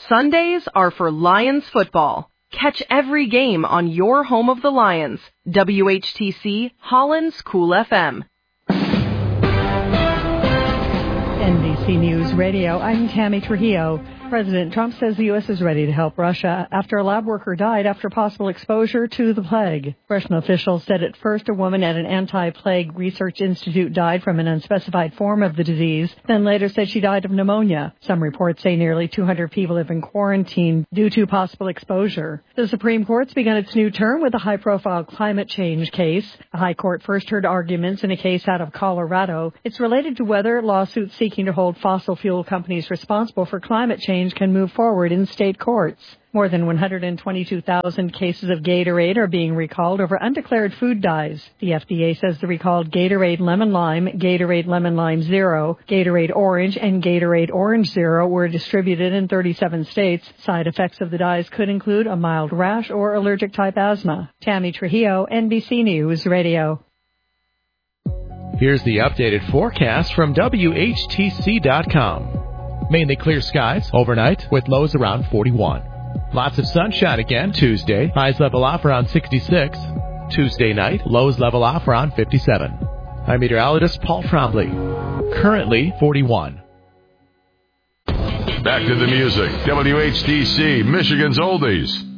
Sundays are for Lions football. Catch every game on your home of the Lions. WHTC Holland's Cool FM. NBC News Radio, I'm Tammy Trujillo. President Trump says the U.S. is ready to help Russia after a lab worker died after possible exposure to the plague. Russian officials said at first a woman at an anti-plague research institute died from an unspecified form of the disease, then later said she died of pneumonia. Some reports say nearly 200 people have been quarantined due to possible exposure. The Supreme Court's begun its new term with a high-profile climate change case. The High Court first heard arguments in a case out of Colorado. It's related to whether lawsuits seeking to hold fossil fuel companies responsible for climate change can move forward in state courts. More than 122,000 cases of Gatorade are being recalled over undeclared food dyes. The FDA says the recalled Gatorade Lemon Lime, Gatorade Lemon Lime Zero, Gatorade Orange, and Gatorade Orange Zero were distributed in 37 states. Side effects of the dyes could include a mild rash or allergic type asthma. Tammy Trujillo, NBC News Radio. Here's the updated forecast from WHTC.com. Mainly clear skies overnight with lows around 41. Lots of sunshine again Tuesday. Highs level off around 66. Tuesday night, lows level off around 57. I'm meteorologist Paul Trombley. Currently 41. Back to the music. WHTC, Michigan's Oldies.